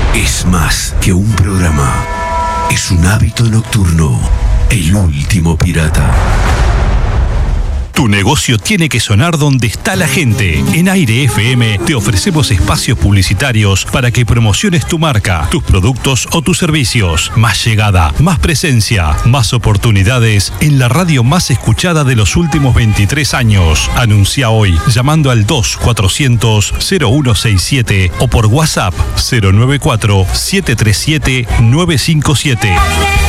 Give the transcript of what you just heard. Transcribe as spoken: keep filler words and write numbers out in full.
es más que un programa. Es un hábito nocturno. El último pirata. Tu negocio tiene que sonar donde está la gente. En Aire F M te ofrecemos espacios publicitarios para que promociones tu marca, tus productos o tus servicios. Más llegada, más presencia, más oportunidades en la radio más escuchada de los últimos veintitrés años. Anuncia hoy llamando al dos cuatrocientos cero uno sesenta y siete o por WhatsApp cero nueve cuatro siete tres siete nueve cinco siete.